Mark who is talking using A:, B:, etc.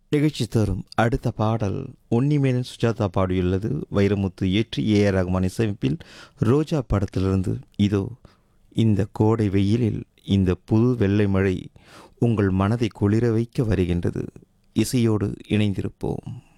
A: நிகழ்ச்சி தரும் அடுத்த பாடல் உன்னிமேனன் சுஜாதா பாடியுள்ளது. வைரமுத்து இயற்றி ஏஆர் ரகுமான் இசையமைப்பில் ரோஜா படத்திலிருந்து. இதோ இந்த கோடை வெயிலில் இந்த புது வெள்ளை மழை உங்கள் மனதை குளிர வைக்க வருகின்றது. இசையோடு இணைந்திருப்போம்.